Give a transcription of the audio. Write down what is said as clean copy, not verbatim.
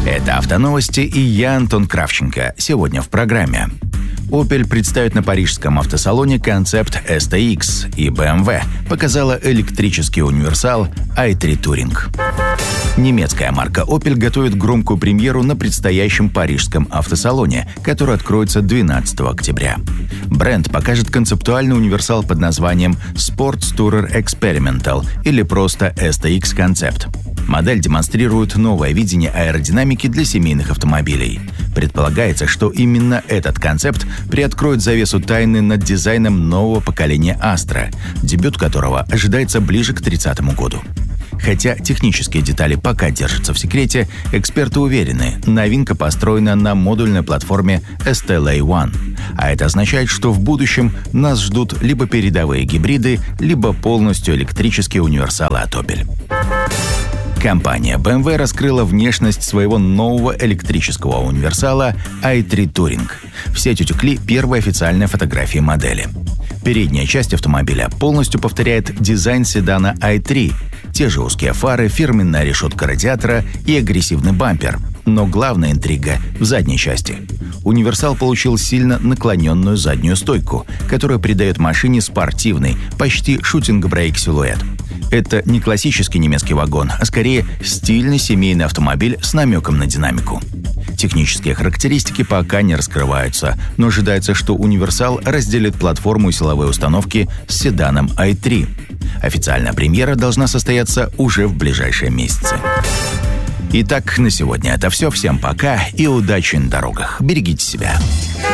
Это «Автоновости» и я, Антон Кравченко. Сегодня в программе. Opel представит на парижском автосалоне концепт STX, и BMW показала электрический универсал i3 Touring. Немецкая марка Opel готовит громкую премьеру на предстоящем парижском автосалоне, который откроется 12 октября. Бренд покажет концептуальный универсал под названием Sports Tourer Experimental или просто STX Concept. Модель демонстрирует новое видение аэродинамики для семейных автомобилей. Предполагается, что именно этот концепт приоткроет завесу тайны над дизайном нового поколения Astra, дебют которого ожидается ближе к 30 году. Хотя технические детали пока держатся в секрете, эксперты уверены, новинка построена на модульной платформе STLA One. А это означает, что в будущем нас ждут либо передовые гибриды, либо полностью электрические универсалы от Opel. Компания BMW раскрыла внешность своего нового электрического универсала i3 Touring. В сеть утекли первые официальные фотографии модели. Передняя часть автомобиля полностью повторяет дизайн седана i3. Те же узкие фары, фирменная решетка радиатора и агрессивный бампер. Но главная интрига в задней части. Универсал получил сильно наклоненную заднюю стойку, которая придает машине спортивный, почти шутинг-брейк силуэт. Это не классический немецкий вагон, а скорее стильный семейный автомобиль с намеком на динамику. Технические характеристики пока не раскрываются, но ожидается, что универсал разделит платформу и силовые установки с седаном i3. Официальная премьера должна состояться уже в ближайшие месяцы. Итак, на сегодня это все. Всем пока и удачи на дорогах. Берегите себя.